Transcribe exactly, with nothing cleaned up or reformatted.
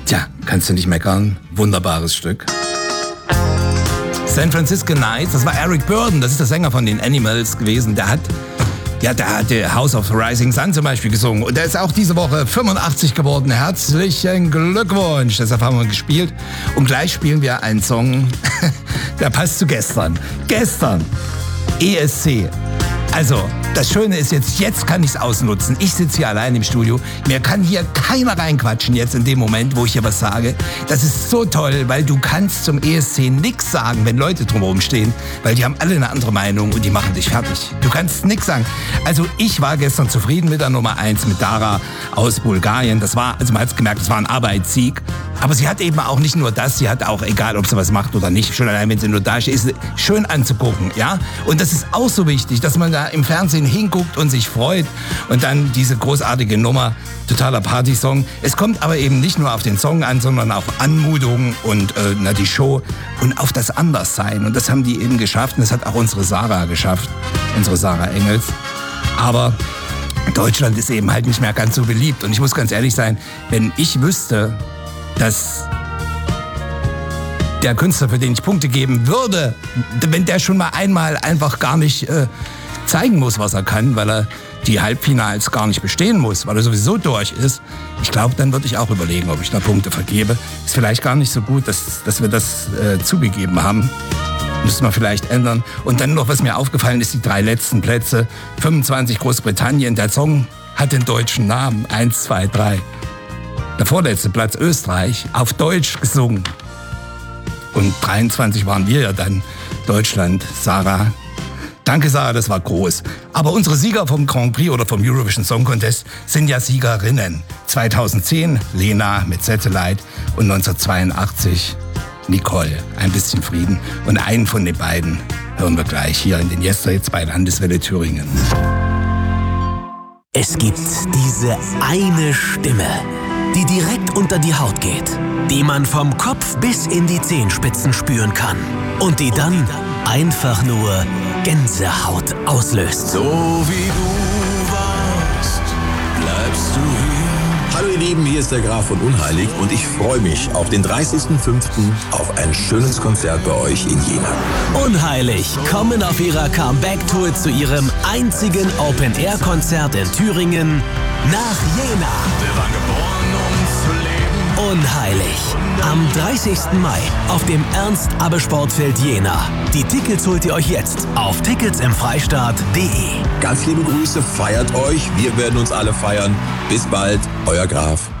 Tja, kannst du nicht meckern. Wunderbares Stück. San Francisco Nights, das war Eric Burdon, das ist der Sänger von den Animals gewesen. Der hat, ja, der hat House of the Rising Sun zum Beispiel gesungen. Und der ist auch diese Woche fünfundachtzig geworden. Herzlichen Glückwunsch. Deshalb haben wir gespielt. Und gleich spielen wir einen Song, der passt zu gestern. Gestern, E S C. Also, das Schöne ist jetzt, jetzt kann ich es ausnutzen. Ich sitze hier allein im Studio. Mir kann hier keiner reinquatschen jetzt in dem Moment, wo ich hier was sage. Das ist so toll, weil du kannst zum E S C nichts sagen, wenn Leute drumherum stehen, weil die haben alle eine andere Meinung und die machen dich fertig. Du kannst nichts sagen. Also ich war gestern zufrieden mit der Nummer eins, mit Dara aus Bulgarien. Das war, also man hat es gemerkt, das war ein Arbeitssieg. Aber sie hat eben auch nicht nur das, sie hat auch, egal ob sie was macht oder nicht, schon allein wenn sie nur da steht, ist sie schön anzugucken, ja. Und das ist auch so wichtig, dass man da im Fernsehen hinguckt und sich freut und dann diese großartige Nummer, totaler Partysong. Es kommt aber eben nicht nur auf den Song an, sondern auf Anmutung und äh, na, die Show und auf das Anderssein. Und das haben die eben geschafft und das hat auch unsere Sarah geschafft, unsere Sarah Engels. Aber Deutschland ist eben halt nicht mehr ganz so beliebt. Und ich muss ganz ehrlich sein, wenn ich wüsste, dass der Künstler, für den ich Punkte geben würde, wenn der schon mal einmal einfach gar nicht äh, zeigen muss, was er kann, weil er die Halbfinals gar nicht bestehen muss, weil er sowieso durch ist, ich glaube, dann würde ich auch überlegen, ob ich da Punkte vergebe. Ist vielleicht gar nicht so gut, dass, dass wir das äh, zugegeben haben. Müssen wir vielleicht ändern. Und dann noch, was mir aufgefallen ist, die drei letzten Plätze. fünfundzwanzig Großbritannien, der Song hat den deutschen Namen. Eins, zwei, drei. Der vorletzte Platz Österreich, auf Deutsch gesungen. Und dreiundzwanzig waren wir ja dann, Deutschland, Sarah. Danke Sarah, das war groß. Aber unsere Sieger vom Grand Prix oder vom Eurovision Song Contest sind ja Siegerinnen. zweitausendzehn Lena mit Satellite und neunzehnhundertzweiundachtzig Nicole. Ein bisschen Frieden. Und einen von den beiden hören wir gleich hier in den Yesterdays bei Landeswelle Thüringen. Es gibt diese eine Stimme, die direkt unter die Haut geht, die man vom Kopf bis in die Zehenspitzen spüren kann und die dann einfach nur Gänsehaut auslöst. So wie du warst, bleibst du hier. Hallo ihr Lieben, hier ist der Graf von Unheilig und ich freue mich auf den dreißigsten fünften auf ein schönes Konzert bei euch in Jena. Unheilig kommen auf ihrer Comeback-Tour zu ihrem einzigen Open-Air-Konzert in Thüringen nach Jena. Wir waren geboren, um zu leben. Unheilig. Am dreißigsten Mai auf dem Ernst-Abbe-Sportfeld Jena. Die Tickets holt ihr euch jetzt auf tickets im freistaat punkt de. Ganz liebe Grüße, feiert euch, wir werden uns alle feiern. Bis bald, euer Graf.